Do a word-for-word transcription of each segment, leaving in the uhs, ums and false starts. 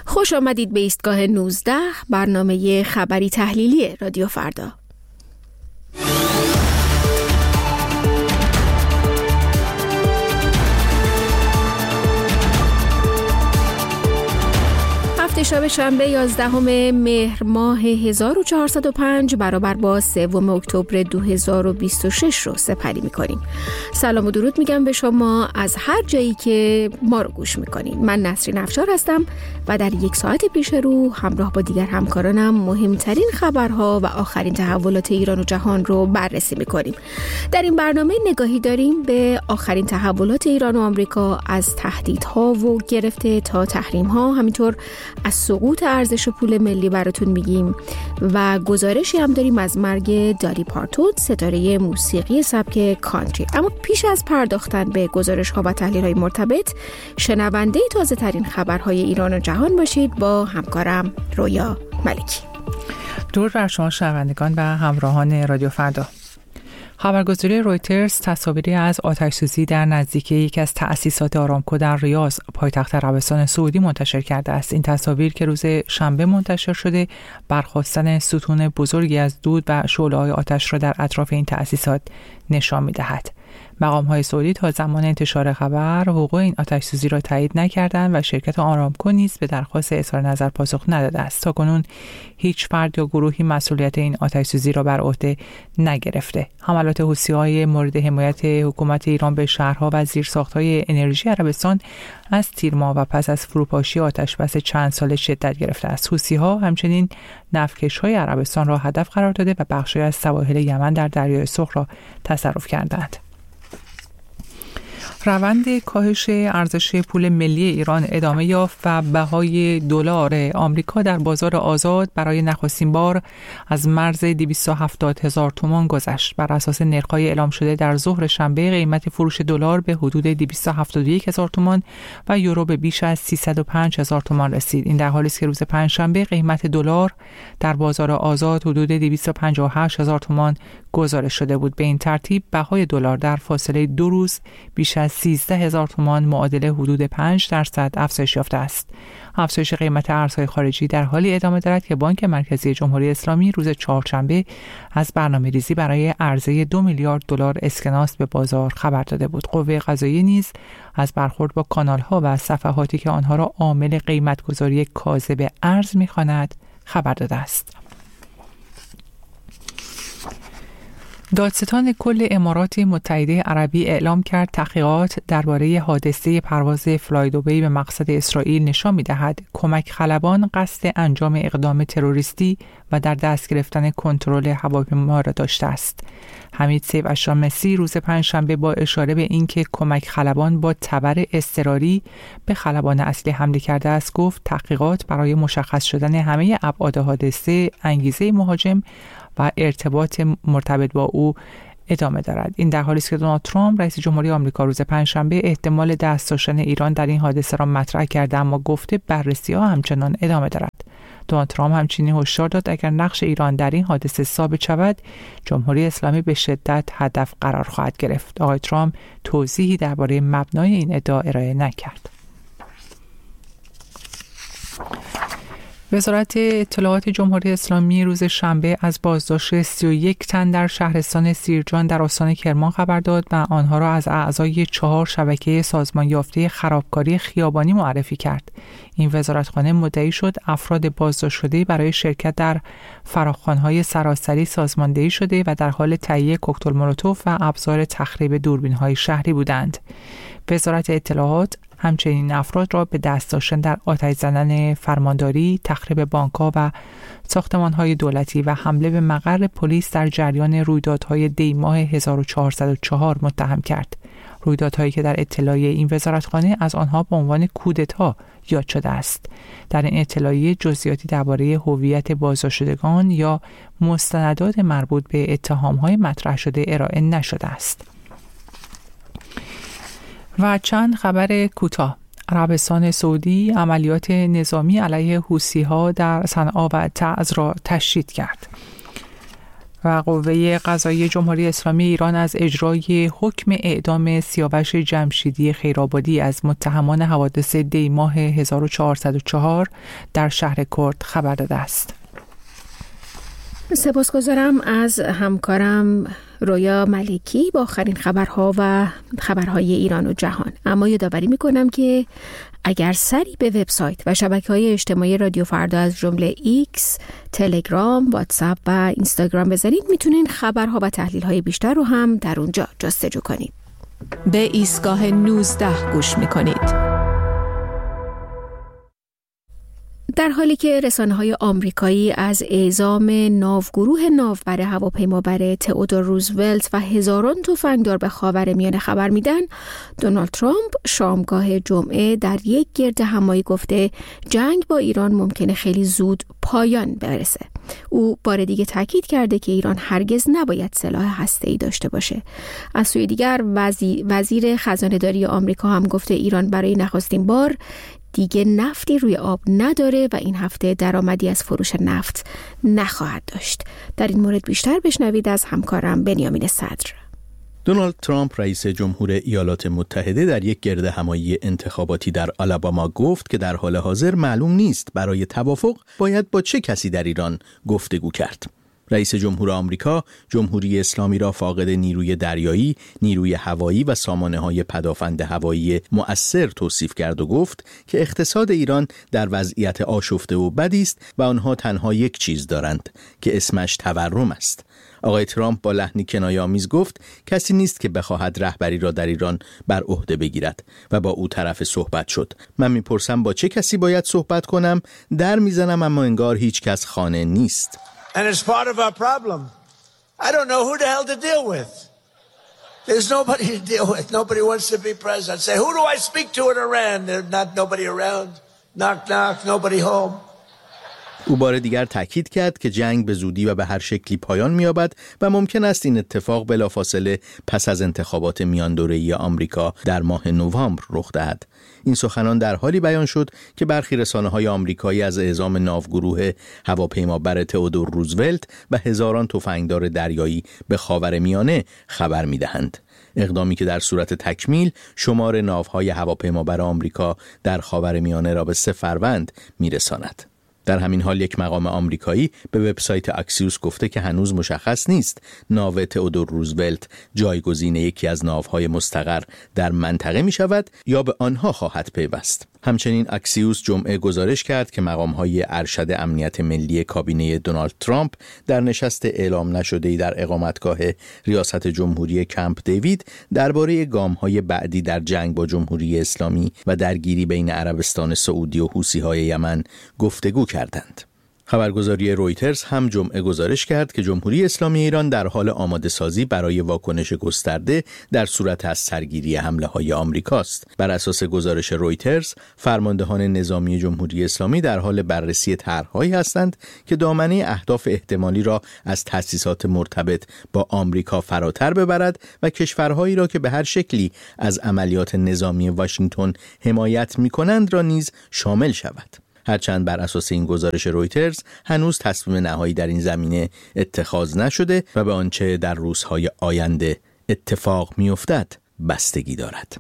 خوش آمدید به ایستگاه نوزده، برنامه خبری تحلیلی رادیو فردا. هفته شب شنبه یازدهم مهر ماه هزار و چهارصد و پنج برابر با سوم اکتبر دو هزار و بیست و شش رو سپری می‌کنیم. سلام و درود میگم به شما از هر جایی که ما رو گوش می‌کنید. من نسرین افشار هستم و در یک ساعت پیش رو همراه با دیگر همکارانم مهمترین خبرها و آخرین تحولات ایران و جهان رو بررسی می‌کنیم. در این برنامه نگاهی داریم به آخرین تحولات ایران و آمریکا، از تهدیدها و گرفته تا تحریم‌ها، همینطور از سقوط ارزش پول ملی براتون میگیم و گزارشی هم داریم از مرگ دالی پارتون، ستاره موسیقی سبک کانتری. اما پیش از پرداختن به گزارش‌ها و تحلیل‌های مرتبط، شنونده تازه ترین خبرهای ایران و جهان باشید با همکارم رویا ملکی. درود بر شما شنوندگان و همراهان رادیو فردا. خبرگزاری رویترز تصاویری از آتش‌سوزی در نزدیکی یکی از تأسیسات آرامکو در ریاض، پایتخت عربستان سعودی منتشر کرده است. این تصاویر که روز شنبه منتشر شده، برخاستن ستون بزرگی از دود و شعله‌های آتش را در اطراف این تأسیسات نشان می‌دهد. مقام‌های سعودی تا زمان انتشار خبر وقوع این آتش‌سوزی را تایید نکردند و شرکت آرامکو نیز به درخواست اظهار نظر پاسخ نداده است. تاکنون هیچ فرد یا گروهی مسئولیت این آتش‌سوزی را بر عهده نگرفته. حملات حوثی‌های مورد حمایت حکومت ایران به شهرها و زیرساخت‌های انرژی عربستان از تیر ماه و پس از فروپاشی آتشبس چند ساله شدت گرفته است. حوثی‌ها همچنین نفتکش‌های عربستان را هدف قرار داده و بخشی از سواحل یمن در دریای سرخ را تصرف کردند. روند کاهش ارزش پول ملی ایران ادامه یافت و بهای دلار آمریکا در بازار آزاد برای نخستین بار از مرز دویست و هفتاد هزار تومان گذشت. بر اساس نرخ‌های اعلام شده در ظهر شنبه، قیمت فروش دلار به حدود دویست و هفتاد و یک هزار تومان و یورو به بیش از سیصد و پنج هزار تومان رسید. این در حالی است که روز پنجشنبه قیمت دلار در بازار آزاد حدود دویست و پنجاه و هشت هزار تومان گزارش شده بود. به این ترتیب بهای دلار در فاصله دو روز بیش از سیزده هزار تومان معادل حدود پنج درصد افزایش یافته است. افزایش قیمت ارزهای خارجی در حالی ادامه دارد که بانک مرکزی جمهوری اسلامی روز چهارشنبه از برنامه‌ریزی برای عرضه دو میلیارد دلار اسکناس به بازار خبر داده بود. قوه قضاییه نیز از برخورد با کانال‌ها و صفحاتی که آنها را عامل قیمت‌گذاری کاذب ارز می‌خواند خبر داده است. دادستان کل امارات متحده عربی اعلام کرد تحقیقات درباره حادثه پرواز فلای دبی به مقصد اسرائیل نشان می‌دهد کمک خلبان قصد انجام اقدام تروریستی و در دست گرفتن کنترل هواپیما را داشته است. حمید سیف الشامسی روز پنجشنبه با اشاره به اینکه کمک خلبان با تبر اضطراری به خلبان اصلی حمله کرده است، گفت تحقیقات برای مشخص شدن همه ابعاد حادثه، انگیزه مهاجم و ارتباط مرتبط با او ادامه دارد. این در حالی است که دونالد ترامپ رئیس جمهوری آمریکا روز پنجشنبه احتمال دست داشتن ایران در این حادثه را مطرح کرده، اما گفته بررسی‌ها همچنان ادامه دارد. دونالد ترامپ همچنین هشدار داد اگر نقش ایران در این حادثه ثابت شود، جمهوری اسلامی به شدت هدف قرار خواهد گرفت. آقای ترامپ توضیحی درباره مبنای این ادعا ارائه نکرد. وزارت اطلاعات جمهوری اسلامی روز شنبه از بازداشت سی و یک تن در شهرستان سیرجان در استان کرمان خبر داد و آنها را از اعضای چهار شبکه سازمان یافته خرابکاری خیابانی معرفی کرد. این وزارتخانه مدعی شد افراد بازداشت شده برای شرکت در فراخوان‌های سراسری سازماندهی شده و در حال تهیه کوکتل مولوتوف و ابزار تخریب دوربین‌های شهری بودند. وزارت اطلاعات همچنین افراد را به دست داشتن در آتش زدن فرمانداری، تخریب بانک‌ها و ساختمان‌های دولتی و حمله به مقر پلیس در جریان رویدادهای دی ماه هزار و چهارصد و چهار متهم کرد. رویدادهایی که در اطلاعیه این وزارتخانه از آنها به عنوان کودتا یاد شده است. در این اطلاعیه جزئیاتی درباره هویت بازداشتگان یا مستندات مربوط به اتهام‌های مطرح شده ارائه نشده است. و چند خبر کوتاه. عربستان سعودی عملیات نظامی علیه حوثی‌ها در صنعا و تعز را تشدید کرد. و قوه قضاییه جمهوری اسلامی ایران از اجرای حکم اعدام سیاوش جمشیدی خیرآبادی از متهمان حوادث دی ماه هزار و چهارصد و چهار در شهر کرد خبر داده است. سپاسگزارم از همکارم رویا ملکی با آخرین خبرها و خبرهای ایران و جهان. اما یادآوری میکنم که اگر سری به وبسایت و شبکه‌های اجتماعی رادیو فردا از جمله ایکس، تلگرام، واتساپ و اینستاگرام بذارید، میتونین خبرها و تحلیل‌های بیشتر رو هم در اونجا جستجو کنید. به ایستگاه نوزده گوش میکنید. در حالی که رسانه‌های آمریکایی از اعزام ناوگروه ناوبر هواپیمابر تئودور روزولت و هزاران تفنگدار به خاورمیانه خبر میدن، دونالد ترامپ شامگاه جمعه در یک گردهمایی گفته جنگ با ایران ممکنه خیلی زود پایان برسه. او بار دیگه تاکید کرده که ایران هرگز نباید سلاح هسته‌ای داشته باشه. از سوی دیگر وزیر, وزیر خزانه‌داری آمریکا هم گفته ایران برای نخستین بار دیگه نفتی روی آب نداره و این هفته درآمدی از فروش نفت نخواهد داشت. در این مورد بیشتر بشنوید از همکارم بنیامین صدر. دونالد ترامپ رئیس جمهور ایالات متحده در یک گردهمایی انتخاباتی در آلاباما گفت که در حال حاضر معلوم نیست برای توافق باید با چه کسی در ایران گفتگو کرد. رئیس جمهور آمریکا جمهوری اسلامی را فاقد نیروی دریایی، نیروی هوایی و سامانه‌های پدافند هوایی مؤثر توصیف کرد و گفت که اقتصاد ایران در وضعیت آشفته و بدی است و آنها تنها یک چیز دارند که اسمش تورم است. آقای ترامپ با لحنی کنایه‌آمیز گفت کسی نیست که بخواهد رهبری را در ایران بر عهده بگیرد و با او طرف صحبت شد. من میپرسم با چه کسی باید صحبت کنم؟ در میزنم اما انگار هیچ کس خانه نیست. And it's part of our problem. I don't know who the hell to deal with. There's nobody to deal with. Nobody wants to be president. Say, who do I speak to in Iran? There's not nobody around. Knock, knock, nobody home. او بار دیگر تاکید کرد که جنگ به زودی و به هر شکلی پایان می‌یابد و ممکن است این اتفاق بلافاصله پس از انتخابات میان دوره‌ای آمریکا در ماه نوامبر رخ دهد. این سخنان در حالی بیان شد که برخی رسانه‌های آمریکایی از اعزام ناوگروه هواپیمابر تئودور روزولت و هزاران تفنگدار دریایی به خاورمیانه خبر می‌دهند. اقدامی که در صورت تکمیل شمار ناوهای هواپیمابر آمریکا در خاورمیانه را به سه فروند می‌رساند. در همین حال یک مقام آمریکایی به وبسایت اکسیوس گفته که هنوز مشخص نیست ناو تئودور روزولت جایگزین یکی از ناوهای مستقر در منطقه می شود یا به آنها خواهد پیوست. همچنین اکسیوس جمعه گزارش کرد که مقام‌های ارشد امنیت ملی کابینه دونالد ترامپ در نشست اعلام نشده‌ای در اقامتگاه ریاست جمهوری کمپ دیوید درباره گام‌های بعدی در جنگ با جمهوری اسلامی و درگیری بین عربستان سعودی و حوثی‌های یمن گفتگو کردند. خبرگزاری رویترز هم جمعه گزارش کرد که جمهوری اسلامی ایران در حال آماده سازی برای واکنش گسترده در صورت از سرگیری حمله های آمریکاست. بر اساس گزارش رویترز، فرماندهان نظامی جمهوری اسلامی در حال بررسی طرح‌هایی هستند که دامنه اهداف احتمالی را از تأسیسات مرتبط با آمریکا فراتر ببرد و کشورهایی را که به هر شکلی از عملیات نظامی واشنگتن حمایت می‌کنند را نیز شامل شود. هرچند بر اساس این گزارش رویترز هنوز تصمیم نهایی در این زمینه اتخاذ نشده و به آنچه در روزهای آینده اتفاق می‌افتد بستگی دارد.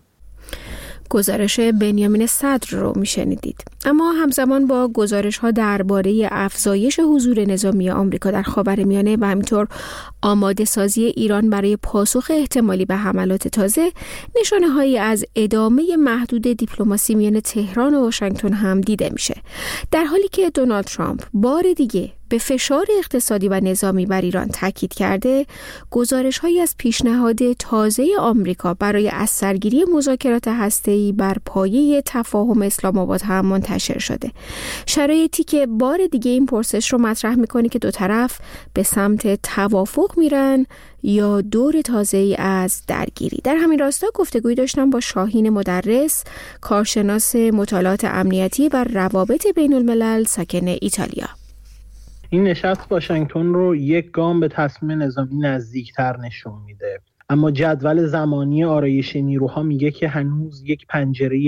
گزارش بنیامین صدر رو میشنیدید. اما همزمان با گزارش ها درباره افزایش حضور نظامی آمریکا در خاورمیانه و همینطور آماده سازی ایران برای پاسخ احتمالی به حملات تازه، نشانه هایی از ادامه محدود دیپلماسی میان تهران و واشنگتن هم دیده میشه. در حالی که دونالد ترامپ بار دیگه به فشار اقتصادی و نظامی بر ایران تاکید کرده، گزارش‌هایی از پیشنهاد تازه آمریکا برای از سرگیری مذاکرات هسته‌ای بر پایه تفاهم اسلام آباد هم منتشر شده. شرایطی که بار دیگه این پرسش رو مطرح می‌کنه که دو طرف به سمت توافق میرن یا دور تازه‌ای از درگیری. در همین راستا گفتگویی داشتم با شاهین مدرس، کارشناس مطالعات امنیتی و روابط بین‌الملل ساکن ایتالیا. این نشست واشنگتن رو یک گام به تصمیم نظامی نزدیکتر نشون میده، اما جدول زمانی آرایش نیروها میگه که هنوز یک پنجره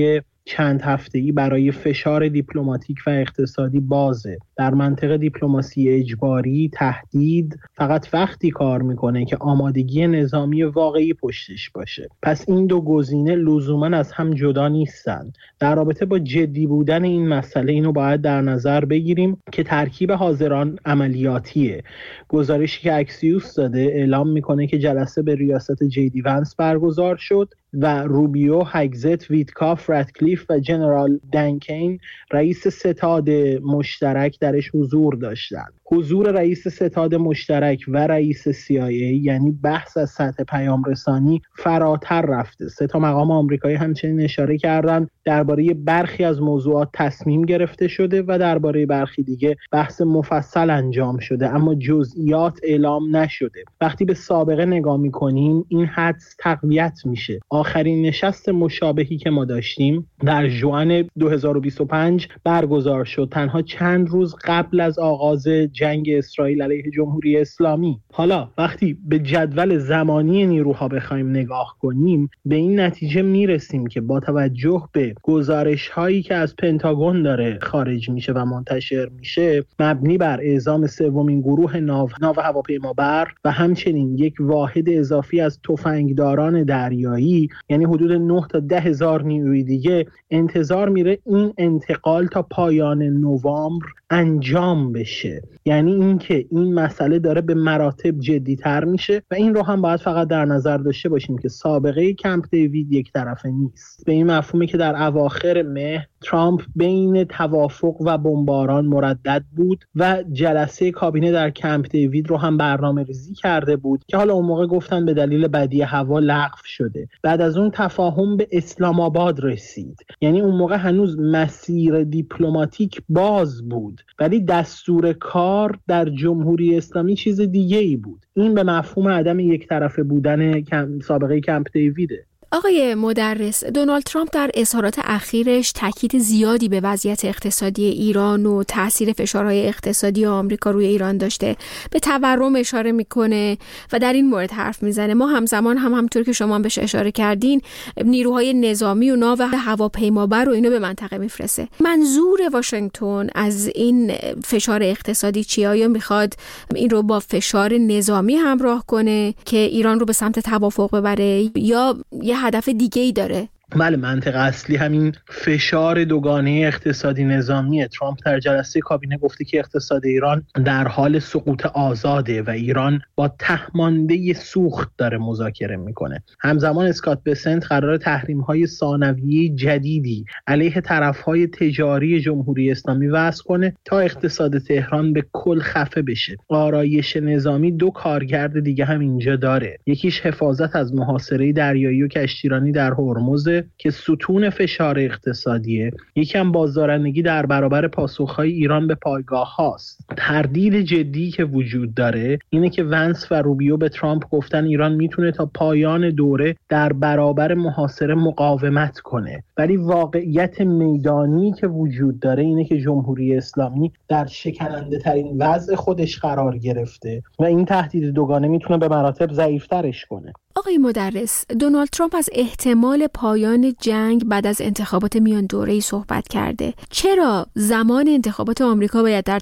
چند هفته‌ای برای فشار دیپلماتیک و اقتصادی بازه. در منطقه دیپلماسی اجباری تهدید فقط وقتی کار میکنه که آمادگی نظامی واقعی پشتش باشه. پس این دو گزینه لزوماً از هم جدا نیستن. در رابطه با جدی بودن این مسئله اینو باید در نظر بگیریم که ترکیب حاضران عملیاتیه. گزارشی که اکسیوس داده اعلام میکنه که جلسه به ریاست جی دی ونس برگزار شد و روبیو، هگزت، ویتکاف، رادکلیف و جنرال دنکین رئیس ستاد مشترک درش حضور داشتند. حضور رئیس ستاد مشترک و رئیس سی آی ای یعنی بحث از سطح پیام رسانی فراتر رفته. سه تا مقام آمریکایی همچنین اشاره کردند درباره برخی از موضوعات تصمیم گرفته شده و درباره برخی دیگه بحث مفصل انجام شده اما جزئیات اعلام نشده. وقتی به سابقه نگاه می‌کنیم این حدس تقویت میشه. آخرین نشست مشابهی که ما داشتیم در ژوئن دو هزار و بیست و پنج برگزار شد، تنها چند روز قبل از آغاز جنگ اسرائیل علیه جمهوری اسلامی. حالا وقتی به جدول زمانی نیروها بخوایم نگاه کنیم به این نتیجه میرسیم که با توجه به گزارش هایی که از پنتاگون داره خارج میشه و منتشر میشه مبنی بر اعزام سومین گروه ناو ناو هواپیمابر و همچنین یک واحد اضافی از تفنگداران دریایی یعنی حدود نه تا ده هزار نیروی دیگه انتظار میره این انتقال تا پایان نوامبر انجام بشه. یعنی اینکه این مسئله داره به مراتب جدی‌تر میشه و این رو هم باید فقط در نظر داشته باشیم که سابقه کمپ دیوید یک طرفه نیست. به این مفهومی که در اواخر مه ترامپ بین توافق و بمباران مردد بود و جلسه کابینه در کمپ دیوید رو هم برنامه ریزی کرده بود که حالا اون موقع گفتن به دلیل بدی هوا لغو شده. بعد از اون تفاهم به اسلام آباد رسید. یعنی اون موقع هنوز مسیر دیپلماتیک باز بود ولی دستور کار در جمهوری اسلامی چیز دیگه ای بود. این به مفهوم عدم یک طرفه بودن کم سابقه کمپ دیویده. آقای مدرس، دونالد ترامپ در اظهارات اخیرش تاکید زیادی به وضعیت اقتصادی ایران و تاثیر فشارهای اقتصادی آمریکا روی ایران داشته. به تورم اشاره میکنه و در این مورد حرف میزنه. ما همزمان هم همونطور که شما بهش اشاره کردین نیروهای نظامی و ناو هواپیمابر و اینو به منطقه میفرسته. منظور واشنگتن از این فشار اقتصادی چیه؟ آیا میخواد این رو با فشار نظامی همراه کنه که ایران رو به سمت توافق ببره یا یه هدف دیگه ای داره؟ بله، منطق اصلی همین فشار دوگانه اقتصادی نظامیه. ترامپ در جلسه کابینه گفته که اقتصاد ایران در حال سقوط آزاده و ایران با تهمانده سوخت داره مذاکره میکنه. همزمان اسکات بسنت قرار تحریم‌های ثانویه جدیدی علیه طرف‌های تجاری جمهوری اسلامی وضع کنه تا اقتصاد تهران به کل خفه بشه. آرایش نظامی دو کارکرد دیگه هم اینجا داره. یکیش حفاظت از محاصره دریایی و کشتیرانی در هرمز که ستون فشار اقتصادیه، یکم بازدارندگی در برابر پاسخهای ایران به پایگاه هاست. تردید جدی که وجود داره اینه که ونس و روبیو به ترامپ گفتن ایران میتونه تا پایان دوره در برابر محاصره مقاومت کنه، ولی واقعیت میدانی که وجود داره اینه که جمهوری اسلامی در شکننده ترین وضع خودش قرار گرفته و این تهدید دوگانه میتونه به مراتب ضعیفترش کنه. آقای مدرس، دونالد ترامپ از احتمال پایان جنگ بعد از انتخابات میان دوره‌ای صحبت کرده. چرا زمان انتخابات آمریکا باید در